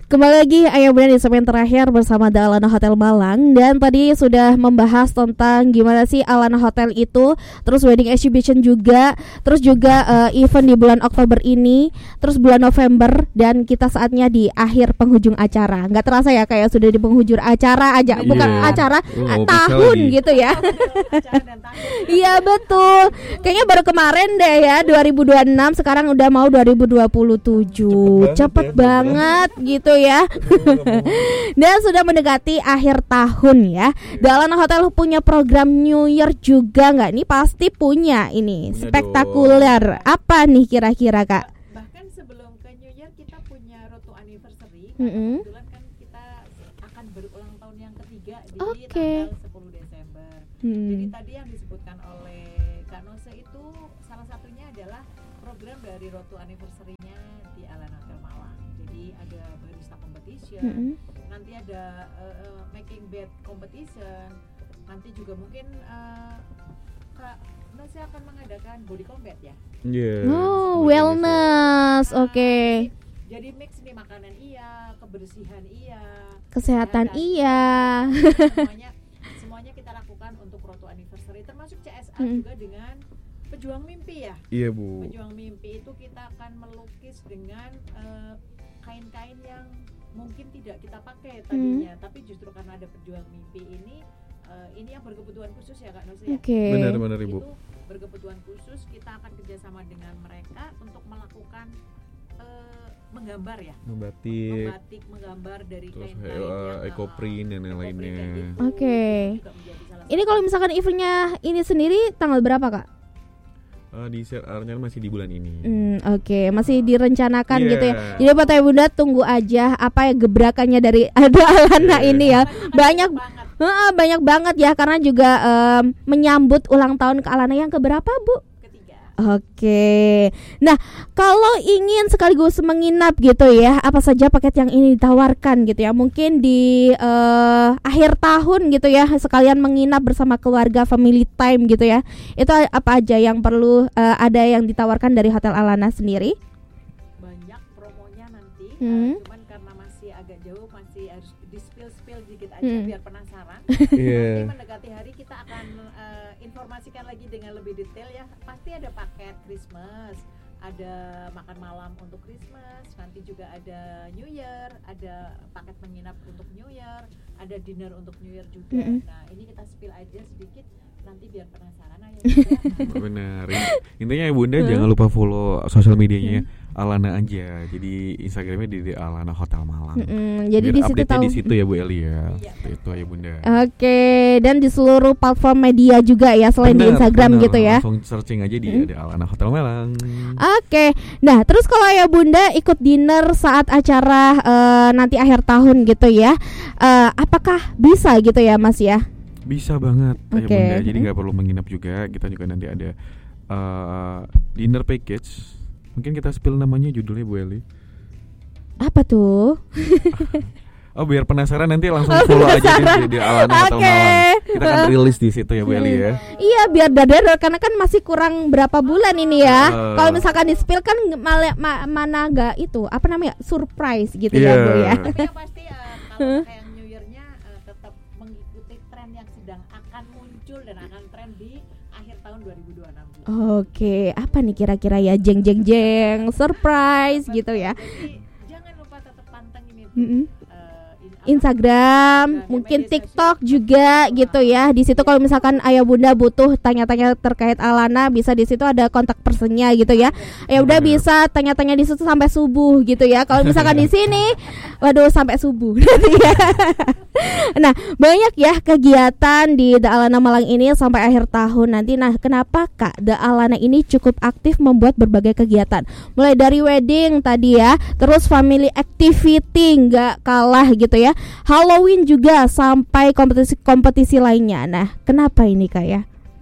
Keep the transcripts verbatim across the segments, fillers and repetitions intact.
Kembali lagi Ayah Bunda di segmen terakhir bersama The Alana Hotel Malang. Dan tadi sudah membahas tentang gimana sih Alana Hotel itu, terus wedding exhibition juga, terus juga uh, event di bulan Oktober ini, terus bulan November, dan kita saatnya di akhir penghujung acara. Nggak terasa ya kayak sudah di penghujung acara aja, bukan yeah. acara oh, tahun gitu ya. Iya betul. Kayaknya baru kemarin deh ya dua ribu dua puluh enam, sekarang udah mau dua ribu dua puluh tujuh. Cepet banget, Cepet ya, banget gitu ya. Dan sudah mendekati akhir tahun ya. The Alana Hotel punya program New Year juga nggak? Nih pasti punya ini punya spektakuler dong. Apa nih kira-kira Kak? Bahkan sebelum ke New Year kita punya Road to Anniversary. Mm-hmm. Kebetulan kan kita akan berulang tahun yang ketiga di okay. tanggal sepuluh Desember. Hmm. Jadi tadi yang disebutkan oleh Kak Nose itu salah satunya adalah program dari Road to Anniversary-nya di Alana Hotel Malang. Jadi ada barista competition, mm-hmm. nanti ada uh, making bed competition, nanti juga mungkin uh, Kak Nose akan mengadakan body combat ya. Yeah. Oh, wellness, oke. Okay. Jadi mix nih, makanan iya, kebersihan iya, kesehatan iya. Semuanya semuanya kita lakukan untuk Road to Anniversary, termasuk C S A hmm. juga dengan pejuang mimpi ya. Iya Bu. Pejuang mimpi itu kita akan melukis dengan uh, kain-kain yang mungkin tidak kita pakai tadinya, hmm. tapi justru karena ada pejuang mimpi ini, uh, ini yang berkebutuhan khusus ya Kak Nose ya. Okay. Benar-benar Ibu. Itu berkebutuhan khusus, kita akan kerjasama dengan mereka untuk melakukan uh, menggambar ya. Membatik. Membatik, menggambar dari terus kain-kain uh, yang ekoprint dan lain-lainnya. Oke. Okay. Ini kalau misalkan eventnya ini sendiri tanggal berapa Kak? Uh, di C R-nya masih di bulan ini. Hmm, Oke, okay. masih direncanakan yeah. gitu ya. Jadi Pak Teh Bunda tunggu aja apa ya gebrakannya dari ada Alana yeah. ini ya. Banyak uh, banyak banget ya, karena juga um, menyambut ulang tahun ke Alana yang keberapa Bu? Oke, nah kalau ingin sekaligus menginap gitu ya, apa saja paket yang ini ditawarkan gitu ya? Mungkin di uh, akhir tahun gitu ya, sekalian menginap bersama keluarga, family time gitu ya. Itu apa aja yang perlu uh, ada yang ditawarkan dari Hotel Alana sendiri? Banyak promonya nanti, hmm. uh, cuman karena masih agak jauh, masih harus di spill-spill sedikit aja hmm. biar penasaran. yeah. Nanti mendekati hari kita akan uh, informasikan lagi dengan lebih detail ya. Pasti ada paket Christmas, ada makan malam untuk Christmas, nanti juga ada New Year, ada paket menginap untuk New Year, ada dinner untuk New Year juga. Mm-hmm. Nah ini kita spill aja sedikit nanti biar penasaran aja. Benar. Intinya ya Bunda hmm. jangan lupa follow sosial medianya hmm. Alana aja. Jadi Instagramnya di, di Alana Hotel Malang. Hmm, jadi biar di situ tahu. Di situ ya Bu Eli ya. Iya. Itu ya Bunda. Oke, okay. Dan di seluruh platform media juga ya selain bener, di Instagram bener. Gitu ya. Langsung searching aja di, hmm. di Alana Hotel Malang. Oke. Okay. Nah, terus kalau ya Bunda ikut dinner saat acara uh, nanti akhir tahun gitu ya. Uh, apakah bisa gitu ya Mas ya? Bisa banget okay. ya Bunda. Jadi nggak perlu menginap juga. Kita juga nanti ada uh, dinner package. Mungkin kita spill namanya, judulnya Bu Eli. Apa tuh? Oh biar penasaran nanti langsung follow oh, aja di, di Alana okay. Hotel Malang. Kita akan rilis di situ ya Bu Eli ya. Iya biar dadar karena kan masih kurang berapa bulan ini ya. Uh, Kalau misalkan di spill kan malah ma- mana gak itu apa namanya surprise gitu yeah. ya Bu ya. Tapi yang pasti uh, kalau kayak New Year-nya uh, tetap mengikuti tren yang sedang akan muncul dan akan tren di akhir tahun dua ribu dua puluh enam. Oke, apa nih kira-kira ya jeng jeng jeng surprise gitu ya. Jadi jangan lupa tetap pantengin itu. Mm-hmm. Instagram, nah, mungkin TikTok juga gitu ya. Di situ kalau misalkan Ayah Bunda butuh tanya-tanya terkait Alana, bisa di situ ada kontak personnya gitu ya. Ya udah bisa tanya-tanya di situ sampai subuh gitu ya. Kalau misalkan di sini, waduh sampai subuh nanti ya. Nah, banyak ya kegiatan di The Alana Malang ini sampai akhir tahun nanti. Nah, kenapa Kak The Alana ini cukup aktif membuat berbagai kegiatan? Mulai dari wedding tadi ya, terus family activity nggak kalah gitu ya. Halloween juga sampai kompetisi-kompetisi lainnya. Nah, kenapa ini Kak ya?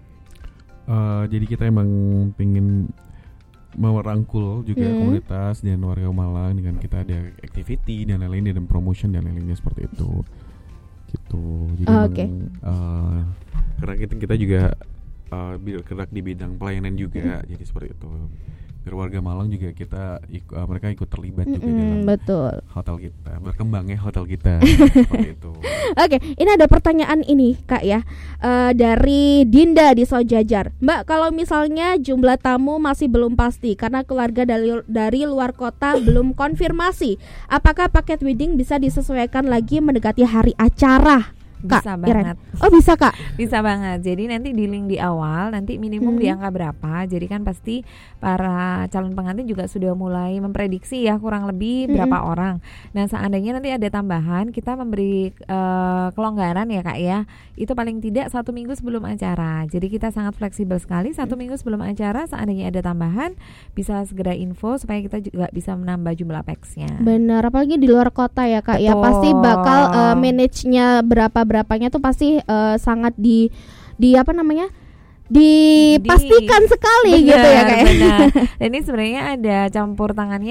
Uh, jadi kita emang pengen merangkul juga hmm. komunitas dan warga Malang dengan kita ada activity dan lain-lain dan promotion dan lain-lainnya seperti itu. Gitu. Jadi oh, okay. uh, karena kita kita juga uh, bergerak di bidang pelayanan juga, hmm. jadi seperti itu. biar warga Malang juga kita iku, uh, mereka ikut terlibat juga Mm-mm, dalam betul. hotel kita, berkembangnya hotel kita seperti itu. Oke, ini ada pertanyaan ini Kak ya, uh, dari Dinda di Sojajar. Mbak, kalau misalnya jumlah tamu masih belum pasti karena keluarga dari dari luar kota belum konfirmasi, apakah paket wedding bisa disesuaikan lagi mendekati hari acara? Kak, bisa Iren. banget. Oh bisa Kak. Bisa banget. Jadi nanti di link di awal nanti minimum Hmm. di angka berapa. Jadi kan pasti para calon pengantin juga sudah mulai memprediksi ya kurang lebih Hmm. berapa orang. Nah, seandainya nanti ada tambahan, kita memberi uh, kelonggaran ya Kak ya. Itu paling tidak satu minggu sebelum acara. Jadi kita sangat fleksibel sekali. Satu minggu sebelum acara seandainya ada tambahan bisa segera info supaya kita juga bisa menambah jumlah pax-nya. Benar, apalagi di luar kota ya Kak ya. Betul. Pasti bakal uh, manage-nya berapa-berapanya tuh pasti uh, sangat di di apa namanya? dipastikan Di- sekali Benar, gitu ya Kak. benar. Dan ini sebenarnya ada campur tangannya